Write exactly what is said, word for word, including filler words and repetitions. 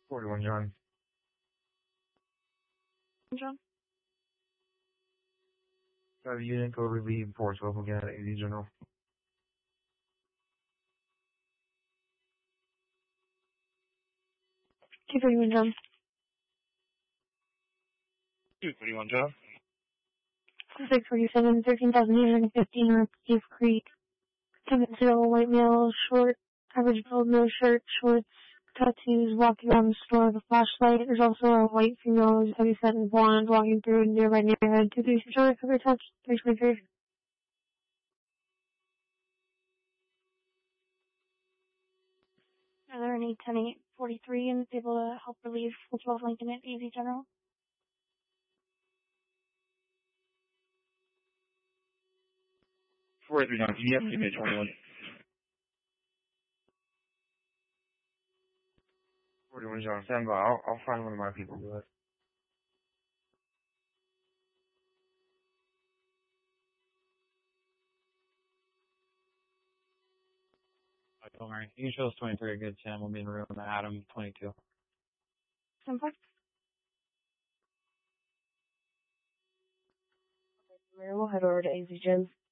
forty-one, John. John? Uh, unit code relieve four twelve again at A Z General. two forty-one, John. two forty-one, John. six forty-seven, thirteen thousand eight hundred fifteen, North Cave Creek. seven zero, white male, short, average build, no shirt, shorts, tattoos, walking around the store with a flashlight. There's also a white female who's heavy set and blonde walking through a nearby neighborhood. two three six, recovery touch, three twenty-three. Are there any ten eight forty-three and able to help relieve twelve Lincoln at A Z General? four eight three, John. Yep, give me twenty-one. forty-one, John. Stand by. I'll, I'll find one of my people to do it. Don't worry. You can show us twenty-three a good ten. We'll be in the room at Adam twenty-two. Simple. We'll head over to A Z Gen.